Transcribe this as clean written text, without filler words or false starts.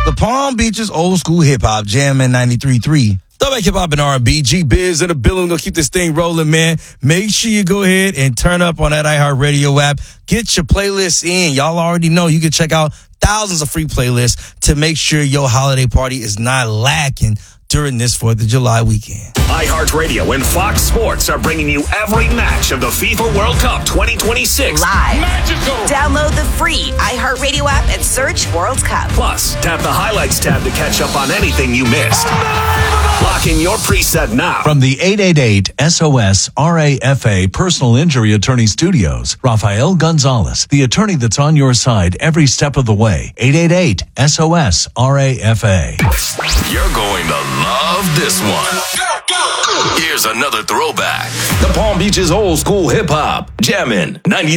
The Palm Beaches old school hip hop jamming 93.3. Throwback hip hop and R&B. G-Biz in the building. We're going to keep this thing rolling, man. Make sure you go ahead and turn up on that iHeartRadio app. Get your playlists in. Y'all already know you can check out thousands of free playlists to make sure your holiday party is not lacking during this 4th of July weekend. iHeartRadio and Fox Sports are bringing you every match of the FIFA World Cup 2026. Live. Magical. Download the free iHeartRadio app and search World Cup. Plus, tap the highlights tab to catch up on anything you missed. Lock in your preset now. From the 888-SOS-RAFA Personal Injury Attorney Studios, Rafael Gonzalez, the attorney that's on your side every step of the way. 888-SOS-RAFA. You're going to love this one. Here's another throwback. The Palm Beaches old school hip hop. Jammin' 90.